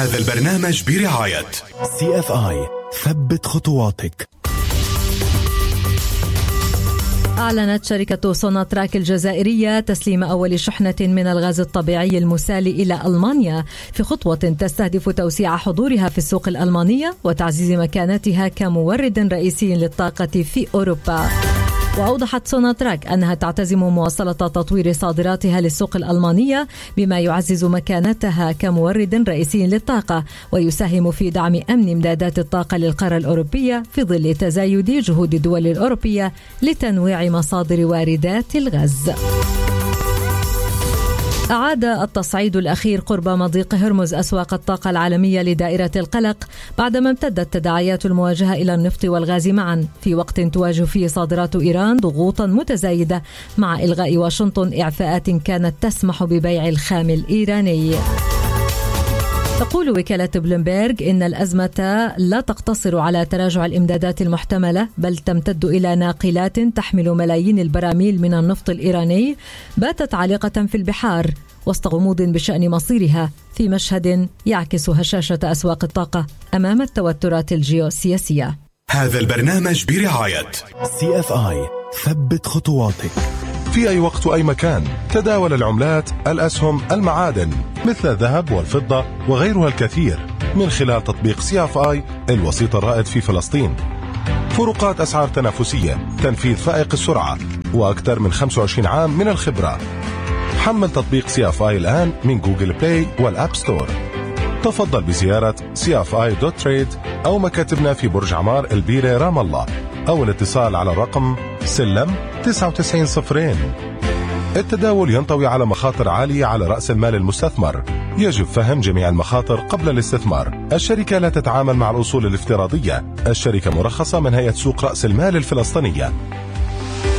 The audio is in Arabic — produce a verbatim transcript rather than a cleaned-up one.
هذا البرنامج برعاية سي اف آي. ثبت خطواتك. أعلنت شركة سوناتراك الجزائرية تسليم أول شحنة من الغاز الطبيعي المسال إلى ألمانيا في خطوة تستهدف توسيع حضورها في السوق الألمانية وتعزيز مكانتها كمورد رئيسي للطاقة في أوروبا. وأوضحت سوناتراك أنها تعتزم مواصلة تطوير صادراتها للسوق الألمانية بما يعزز مكانتها كمورد رئيسي للطاقة ويساهم في دعم أمن إمدادات الطاقة للقارة الأوروبية في ظل تزايد جهود الدول الأوروبية لتنويع مصادر واردات الغاز. أعاد التصعيد الأخير قرب مضيق هرمز أسواق الطاقة العالمية لدائرة القلق بعدما امتدت تداعيات المواجهة إلى النفط والغاز معا في وقت تواجه فيه صادرات إيران ضغوطا متزايدة مع إلغاء واشنطن إعفاءات كانت تسمح ببيع الخام الإيراني. تقول وكالة بلومبيرغ إن الأزمة لا تقتصر على تراجع الإمدادات المحتملة بل تمتد إلى ناقلات تحمل ملايين البراميل من النفط الإيراني باتت عالقة في البحار وسط غموض بشأن مصيرها في مشهد يعكس هشاشة أسواق الطاقة أمام التوترات الجيوسياسية. هذا البرنامج برعاية سي اف آي. ثبت خطواتك. في أي وقت وأي مكان تداول العملات، الأسهم، المعادن مثل الذهب والفضة وغيرها الكثير من خلال تطبيق سي اف آي الوسيط الرائد في فلسطين. فروقات أسعار تنافسية، تنفيذ فائق السرعة وأكثر من خمسة وعشرين عام من الخبرة. حمل تطبيق سي اف آي الآن من جوجل بلاي والأب ستور. تفضل بزيارة سي اف آي دوت تريد أو مكاتبنا في برج عمار البيرة رام الله أو الاتصال على الرقم سلم تسعة وتسعين صفرين. التداول ينطوي على مخاطر عالية على رأس المال المستثمر. يجب فهم جميع المخاطر قبل الاستثمار. الشركة لا تتعامل مع الأصول الافتراضية. الشركة مرخصة من هيئة سوق رأس المال الفلسطينية.